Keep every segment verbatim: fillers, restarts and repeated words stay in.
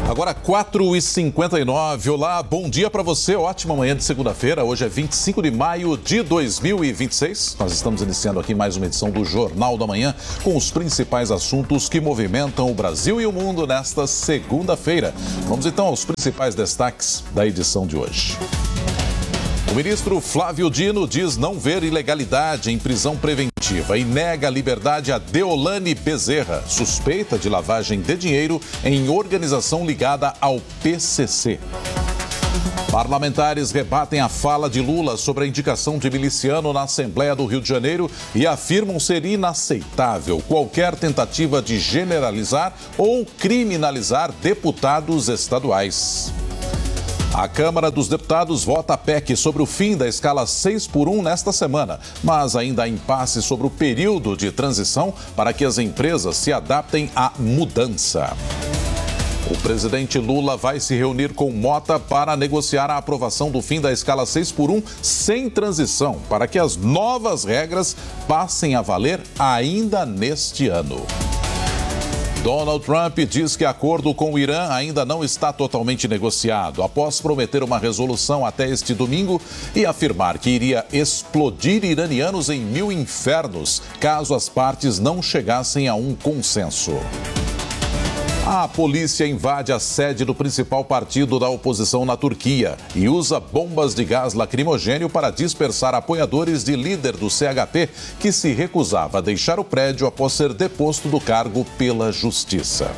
Agora quatro e cinquenta e nove, olá, bom dia para você, ótima manhã de segunda-feira, hoje é vinte e cinco de maio de dois mil e vinte e seis, nós estamos iniciando aqui mais uma edição do Jornal da Manhã com os principais assuntos que movimentam o Brasil e o mundo nesta segunda-feira. Vamos então aos principais destaques da edição de hoje. O ministro Flávio Dino diz não ver ilegalidade em prisão preventiva e nega a liberdade a Deolane Bezerra, suspeita de lavagem de dinheiro em organização ligada ao P C C. Parlamentares rebatem a fala de Lula sobre a indicação de miliciano na Assembleia do Rio de Janeiro e afirmam ser inaceitável qualquer tentativa de generalizar ou criminalizar deputados estaduais. A Câmara dos Deputados vota a P E C sobre o fim da escala seis por um nesta semana, mas ainda há impasse sobre o período de transição para que as empresas se adaptem à mudança. O presidente Lula vai se reunir com Mota para negociar a aprovação do fim da escala seis por um sem transição, para que as novas regras passem a valer ainda neste ano. Donald Trump diz que acordo com o Irã ainda não está totalmente negociado, após prometer uma resolução até este domingo e afirmar que iria explodir iranianos em mil infernos, caso as partes não chegassem a um consenso. A polícia invade a sede do principal partido da oposição na Turquia e usa bombas de gás lacrimogênio para dispersar apoiadores de líder do C H P que se recusava a deixar o prédio após ser deposto do cargo pela Justiça.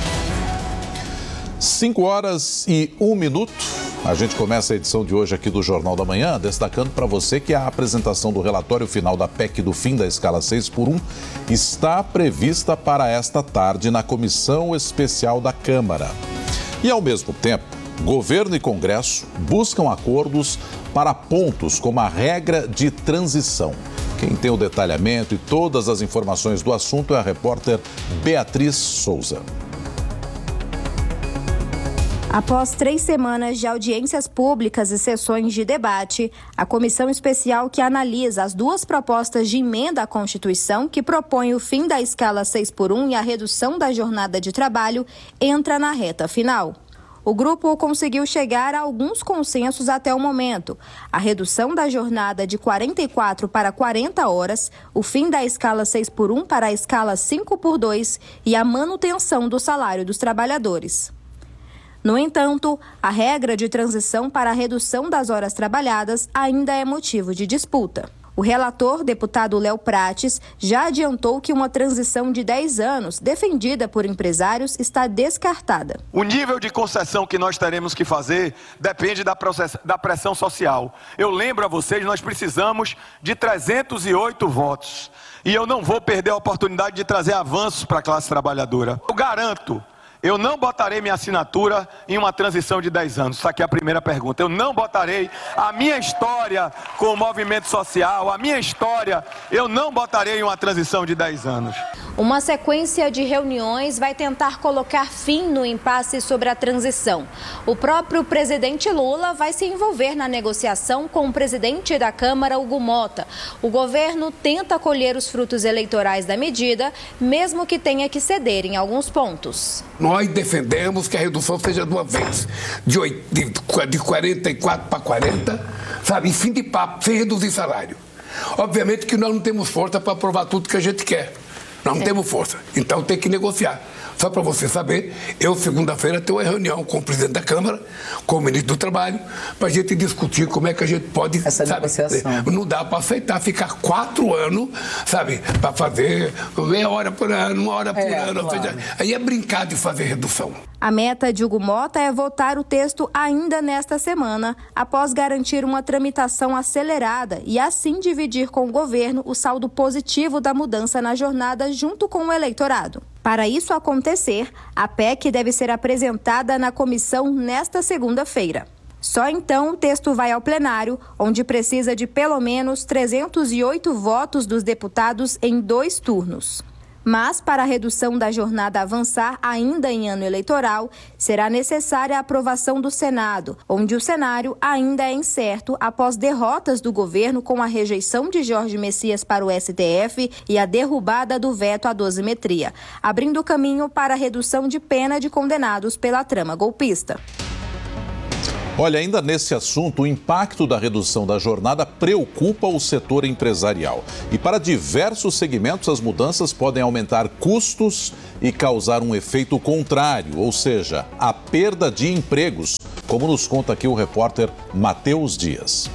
Cinco horas e um minuto. A gente começa a edição de hoje aqui do Jornal da Manhã, destacando para você que a apresentação do relatório final da P E C do fim da escala seis por um está prevista para esta tarde na Comissão Especial da Câmara. E, ao mesmo tempo, governo e Congresso buscam acordos para pontos como a regra de transição. Quem tem o detalhamento e todas as informações do assunto é a repórter Beatriz Souza. Após três semanas de audiências públicas e sessões de debate, a comissão especial que analisa as duas propostas de emenda à Constituição que propõem o fim da escala seis por um e a redução da jornada de trabalho entra na reta final. O grupo conseguiu chegar a alguns consensos até o momento. A redução da jornada de quarenta e quatro para quarenta horas, o fim da escala seis por um para a escala cinco por dois e a manutenção do salário dos trabalhadores. No entanto, a regra de transição para a redução das horas trabalhadas ainda é motivo de disputa. O relator, deputado Léo Prates, já adiantou que uma transição de dez anos, defendida por empresários, está descartada. O nível de concessão que nós teremos que fazer depende da, process... da pressão social. Eu lembro a vocês, nós precisamos de trezentos e oito votos. E eu não vou perder a oportunidade de trazer avanços para a classe trabalhadora. Eu garanto. Eu não botarei minha assinatura em uma transição de dez anos. Isso aqui é a primeira pergunta. Eu não botarei a minha história com o movimento social, a minha história, eu não botarei em uma transição de dez anos. Uma sequência de reuniões vai tentar colocar fim no impasse sobre a transição. O próprio presidente Lula vai se envolver na negociação com o presidente da Câmara, Hugo Mota. O governo tenta colher os frutos eleitorais da medida, mesmo que tenha que ceder em alguns pontos. Nós defendemos que a redução seja de uma vez, de quarenta e quatro para quarenta, sabe, em fim de papo, sem reduzir salário. Obviamente que nós não temos força para aprovar tudo que a gente quer. Nós não temos força, então tem que negociar. Só para você saber, eu segunda-feira tenho uma reunião com o presidente da Câmara, com o ministro do Trabalho, para a gente discutir como é que a gente pode... Essa sabe, negociação. Não dá para aceitar ficar quatro anos, sabe, para fazer meia hora por ano, uma hora por é, ano. Claro. Seja, aí é brincar de fazer redução. A meta de Hugo Mota é votar o texto ainda nesta semana, após garantir uma tramitação acelerada e assim dividir com o governo o saldo positivo da mudança na jornada junto com o eleitorado. Para isso acontecer, a P E C deve ser apresentada na comissão nesta segunda-feira. Só então o texto vai ao plenário, onde precisa de pelo menos trezentos e oito votos dos deputados em dois turnos. Mas, para a redução da jornada avançar ainda em ano eleitoral, será necessária a aprovação do Senado, onde o cenário ainda é incerto após derrotas do governo com a rejeição de Jorge Messias para o S T F e a derrubada do veto à dosimetria, abrindo caminho para a redução de pena de condenados pela trama golpista. Olha, ainda nesse assunto, o impacto da redução da jornada preocupa o setor empresarial. E para diversos segmentos, as mudanças podem aumentar custos e causar um efeito contrário, ou seja, a perda de empregos, como nos conta aqui o repórter Matheus Dias.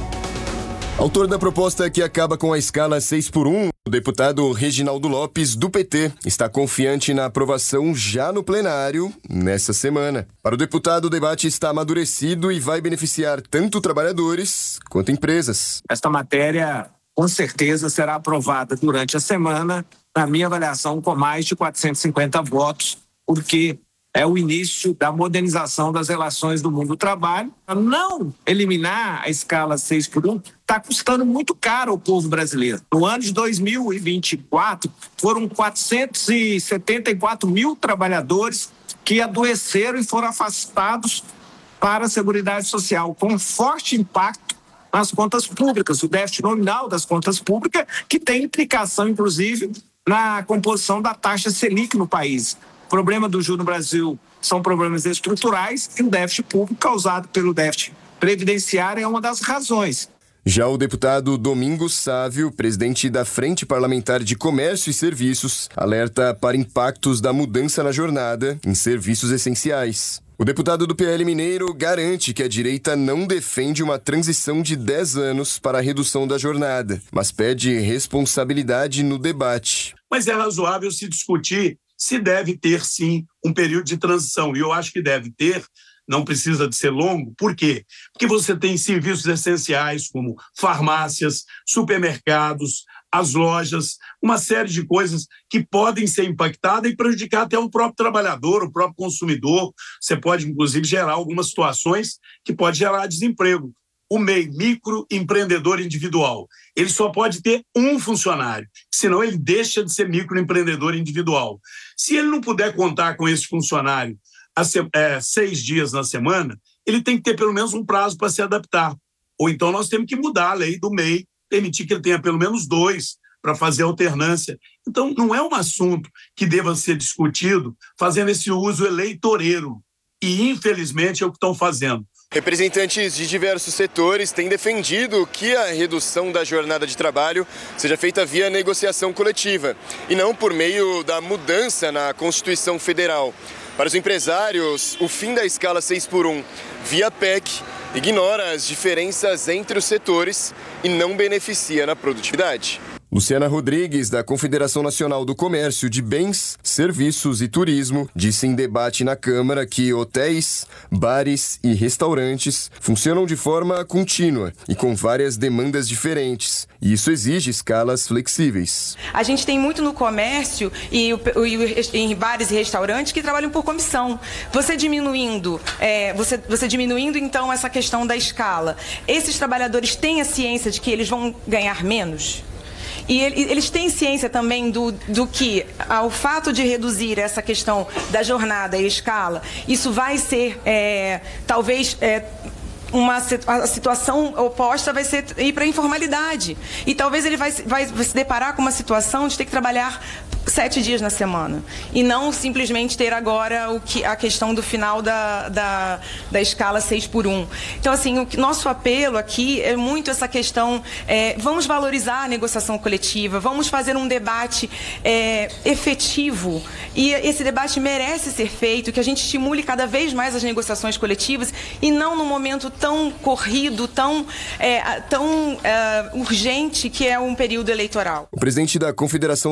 Autor da proposta que acaba com a escala seis por um, o deputado Reginaldo Lopes, do P T, está confiante na aprovação já no plenário nessa semana. Para o deputado, o debate está amadurecido e vai beneficiar tanto trabalhadores quanto empresas. Esta matéria, com certeza, será aprovada durante a semana, na minha avaliação, com mais de quatrocentos e cinquenta votos, porque é o início da modernização das relações do mundo do trabalho. Não eliminar a escala seis por um está custando muito caro ao povo brasileiro. No ano de dois mil e vinte e quatro, foram quatrocentos e setenta e quatro mil trabalhadores que adoeceram e foram afastados para a Seguridade Social, com forte impacto nas contas públicas, o déficit nominal das contas públicas, que tem implicação, inclusive, na composição da taxa Selic no país. O problema do juro no Brasil são problemas estruturais e o déficit público causado pelo déficit previdenciário é uma das razões. Já o deputado Domingos Sávio, presidente da Frente Parlamentar de Comércio e Serviços, alerta para impactos da mudança na jornada em serviços essenciais. O deputado do P L Mineiro garante que a direita não defende uma transição de dez anos para a redução da jornada, mas pede responsabilidade no debate. Mas é razoável se discutir se deve ter, sim, um período de transição. E eu acho que deve ter, não precisa de ser longo. Por quê? Porque você tem serviços essenciais como farmácias, supermercados, as lojas, uma série de coisas que podem ser impactadas e prejudicar até o próprio trabalhador, o próprio consumidor. Você pode, inclusive, gerar algumas situações que pode gerar desemprego. O M E I, microempreendedor individual, ele só pode ter um funcionário, senão ele deixa de ser microempreendedor individual. Se ele não puder contar com esse funcionário a se, é, seis dias na semana, ele tem que ter pelo menos um prazo para se adaptar. Ou então nós temos que mudar a lei do M E I, permitir que ele tenha pelo menos dois para fazer alternância. Então não é um assunto que deva ser discutido fazendo esse uso eleitoreiro. E infelizmente é o que estão fazendo. Representantes de diversos setores têm defendido que a redução da jornada de trabalho seja feita via negociação coletiva e não por meio da mudança na Constituição Federal. Para os empresários, o fim da escala seis por um via P E C ignora as diferenças entre os setores e não beneficia na produtividade. Luciana Rodrigues, da Confederação Nacional do Comércio de Bens, Serviços e Turismo, disse em debate na Câmara que hotéis, bares e restaurantes funcionam de forma contínua e com várias demandas diferentes. E isso exige escalas flexíveis. A gente tem muito no comércio e, e em bares e restaurantes que trabalham por comissão. Você diminuindo, é, você, você diminuindo então essa questão da escala, esses trabalhadores têm a ciência de que eles vão ganhar menos? E eles têm ciência também do, do que, ao fato de reduzir essa questão da jornada e escala, isso vai ser, é, talvez, é, uma a situação oposta vai ser ir para a informalidade. E talvez ele vai, vai, vai se deparar com uma situação de ter que trabalhar sete dias na semana. E não simplesmente ter agora o que, a questão do final da, da, da escala seis por um. Então, assim, o nosso apelo aqui é muito essa questão, é, vamos valorizar a negociação coletiva, vamos fazer um debate é, efetivo. E esse debate merece ser feito, que a gente estimule cada vez mais as negociações coletivas e não num momento tão corrido, tão, é, tão é, urgente que é um período eleitoral. O presidente da Confederação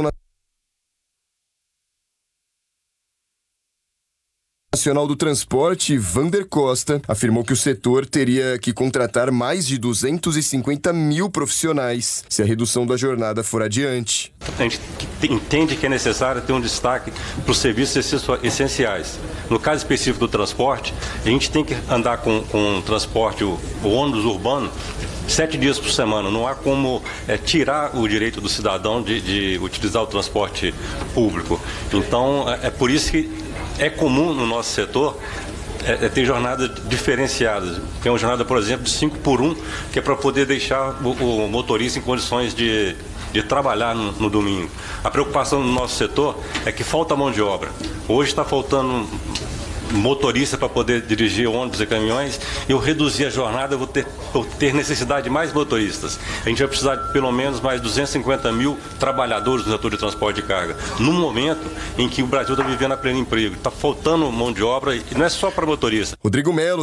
Nacional do Transporte, Vander Costa, afirmou que o setor teria que contratar mais de duzentos e cinquenta mil profissionais se a redução da jornada for adiante. A gente entende que é necessário ter um destaque para os serviços essenciais. No caso específico do transporte, a gente tem que andar com, com o transporte, o, o ônibus urbano, sete dias por semana. Não há como é, tirar o direito do cidadão de, de utilizar o transporte público. Então, é, é por isso que é comum no nosso setor é, é ter jornadas diferenciadas. Tem uma jornada, por exemplo, de cinco por um, que é para poder deixar o, o motorista em condições de, de trabalhar no, no domingo. A preocupação no nosso setor é que falta mão de obra. Hoje está faltando motorista para poder dirigir ônibus e caminhões. Eu reduzir a jornada, eu vou ter, vou ter necessidade de mais motoristas. A gente vai precisar de pelo menos mais duzentos e cinquenta mil trabalhadores no setor de transporte de carga. No momento em que o Brasil está vivendo a pleno emprego, está faltando mão de obra e não é só para motorista. Rodrigo Melo